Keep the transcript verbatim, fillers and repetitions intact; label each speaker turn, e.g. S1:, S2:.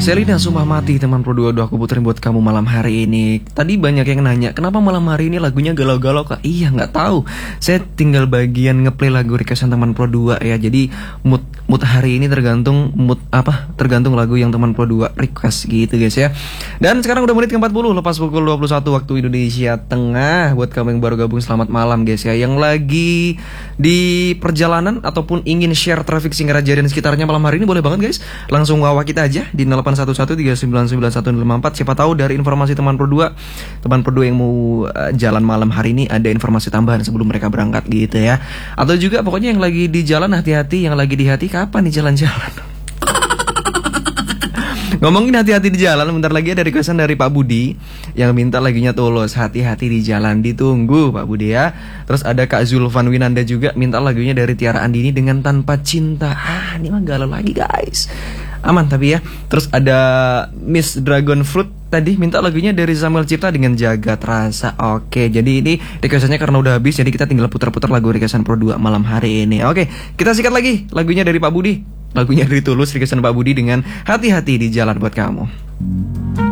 S1: Selina Sumpah Mati teman Pro dua puluh dua aku puterin buat kamu malam hari ini. Tadi banyak yang nanya kenapa malam hari ini lagunya galau-galau kak. Iya nggak tahu. Saya tinggal bagian ngeplay lagu requestan teman Pro dua ya. Jadi mood mood hari ini tergantung mood apa? Tergantung lagu yang teman Pro dua request gitu guys ya. Dan sekarang udah menit ke empat puluh lepas pukul dua puluh satu waktu Indonesia Tengah. Buat kamu yang baru gabung selamat malam guys ya. Yang lagi di perjalanan ataupun ingin share traffic Singaraja dan sekitarnya malam hari ini boleh banget guys. Langsung wawa kita aja di nol delapan satu satu tiga sembilan sembilan satu nol lima empat. Siapa tahu dari informasi teman Pro dua, teman Pro dua yang mau uh, jalan malam hari ini ada informasi tambahan sebelum mereka berangkat gitu ya. Atau juga pokoknya yang lagi di jalan hati-hati, yang lagi di hati kapan nih jalan-jalan. Ngomongin hati-hati di jalan, bentar lagi ada requestan dari Pak Budi yang minta lagunya Tulus, hati-hati di jalan, ditunggu Pak Budi ya. Terus ada Kak Zulfan Winanda juga minta lagunya dari Tiara Andini dengan Tanpa Cinta. Ah, ini mah galau lagi guys. Aman tapi ya. Terus ada Miss Dragon Fruit tadi minta lagunya dari Samuel Cipta dengan Jagat Rasa. Oke, jadi ini requestannya karena udah habis, jadi kita tinggal putar-putar lagu requestan Pro dua malam hari ini. Oke, kita sikat lagi lagunya dari Pak Budi. Lagunya dari Tulus, requestan Pak Budi dengan Hati-hati di Jalan buat kamu.